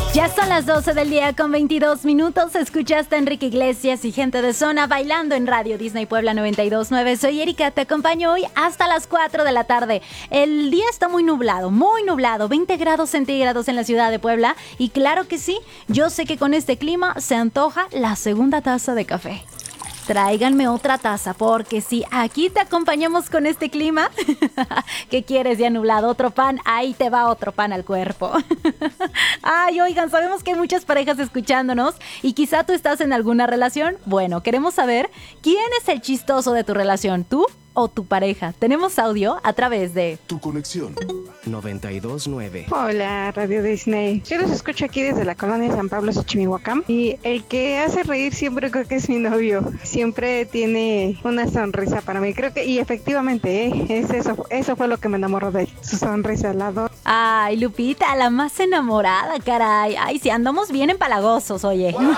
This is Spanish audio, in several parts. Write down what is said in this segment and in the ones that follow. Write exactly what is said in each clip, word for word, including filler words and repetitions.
Ya son las doce del día con veintidós minutos. Escuchaste a Enrique Iglesias y Gente de Zona bailando en Radio Disney Puebla noventa y dos punto nueve. Soy Erika, te acompaño hoy hasta las cuatro de la tarde. El día está muy nublado, muy nublado, veinte grados centígrados en la ciudad de Puebla. Y claro que sí, yo sé que con este clima se antoja la segunda taza de café. Tráiganme otra taza, porque si aquí te acompañamos con este clima, ¿qué quieres ya nublado? ¿Otro pan? Ahí te va otro pan al cuerpo. Ay, oigan, sabemos que hay muchas parejas escuchándonos y quizá tú estás en alguna relación. Bueno, queremos saber quién es el chistoso de tu relación, ¿tú o tu pareja? Tenemos audio a través de Tu Conexión noventa y dos punto nueve. Hola, Radio Disney. Yo los escucho aquí desde la colonia San Pablo, Xochimilhuacán. Y el que hace reír siempre creo que es mi novio. Siempre tiene una sonrisa para mí. Creo que, y efectivamente, ¿eh? es eso, eso fue lo que me enamoró de él. Su sonrisa, la adoro. Ay, Lupita, la más enamorada, caray. Ay, sí, andamos bien empalagosos, oye. Wow.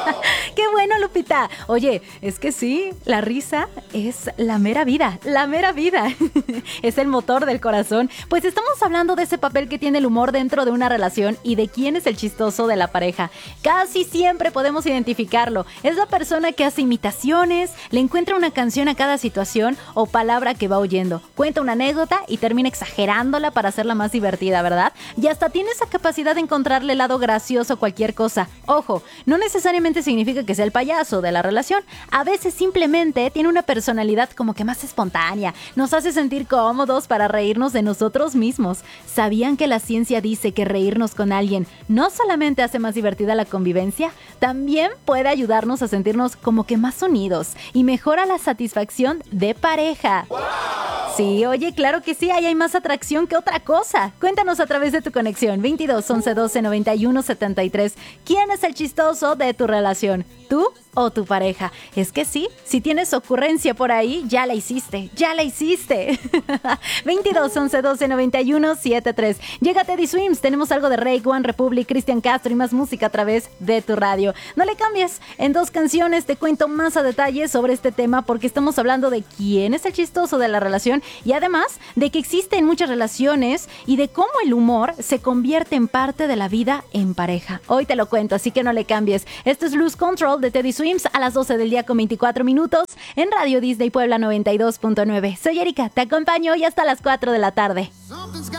Qué bueno, Lupita. Oye, es que sí, la risa es la mera vida, la mera vida. Es el motor del corazón. Pues estamos hablando de ese papel que tiene el humor dentro de una relación y de quién es el chistoso de la pareja. Casi siempre podemos identificarlo. Es la persona que hace imitaciones, le encuentra una canción a cada situación o palabra que va oyendo. Cuenta una anécdota y termina exagerándola para hacerla más divertida, ¿verdad? Y hasta tiene esa capacidad de encontrarle el lado gracioso a cualquier cosa. Ojo, no necesariamente significa que sea el payaso de la relación. A veces simplemente tiene una personalidad como que más espontánea. Nos hace sentir cómodos para reírnos de nosotros mismos. ¿Sabían que la ciencia dice que reírnos con alguien no solamente hace más divertida la convivencia? También puede ayudarnos a sentirnos como que más unidos y mejora la satisfacción de pareja. ¡Wow! Sí, oye, claro que sí, ahí hay más atracción que otra cosa. Cuéntanos a través de tu conexión veintidós, once, doce, noventa y uno, setenta y tres. ¿Quién es el chistoso de tu relación? ¿Tú o tu pareja? Es que sí, si tienes ocurrencia por ahí, ya la hiciste, ya la hiciste. veintidós, once, doce, noventa y uno, setenta y tres. Llega Teddy Swims, tenemos algo de Rake, One Republic, Cristian Castro y más música a través de tu radio. No le cambies, en dos canciones te cuento más a detalle sobre este tema porque estamos hablando de quién es el chistoso de la relación y además de que existen muchas relaciones y de cómo el humor se convierte en parte de la vida en pareja. Hoy te lo cuento, así que no le cambies. Esto es Lose Control de Teddy Swims a las doce del día con veinticuatro minutos en Radio Disney Puebla noventa y dos punto nueve. Soy Erika, te acompaño hoy hasta las cuatro de la tarde.